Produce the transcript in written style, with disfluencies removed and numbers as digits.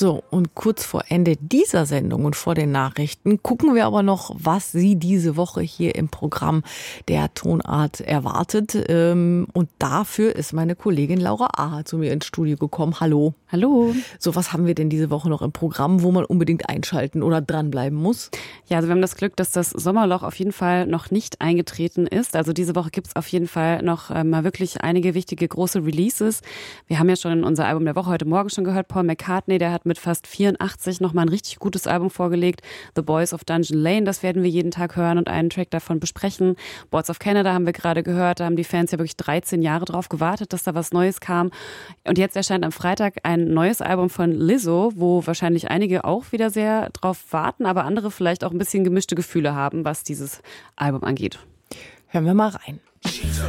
So, und kurz vor Ende dieser Sendung und vor den Nachrichten gucken wir aber noch, was Sie diese Woche hier im Programm der Tonart erwartet. Und dafür ist meine Kollegin Laura Aha zu mir ins Studio gekommen. Hallo. Hallo. So, was haben wir denn diese Woche noch im Programm, wo man unbedingt einschalten oder dranbleiben muss? Ja, also wir haben das Glück, dass das Sommerloch auf jeden Fall noch nicht eingetreten ist. Also diese Woche gibt es auf jeden Fall noch mal wirklich einige wichtige große Releases. Wir haben ja schon unser Album der Woche heute Morgen schon gehört. Paul McCartney, der hat mit fast 84 noch mal ein richtig gutes Album vorgelegt. The Boys of Dungeon Lane, das werden wir jeden Tag hören und einen Track davon besprechen. Boards of Canada haben wir gerade gehört. Da haben die Fans ja wirklich 13 Jahre drauf gewartet, dass da was Neues kam. Und jetzt erscheint am Freitag ein neues Album von Lizzo, wo wahrscheinlich einige auch wieder sehr drauf warten, aber andere vielleicht auch ein bisschen gemischte Gefühle haben, was dieses Album angeht. Hören wir mal rein. She's a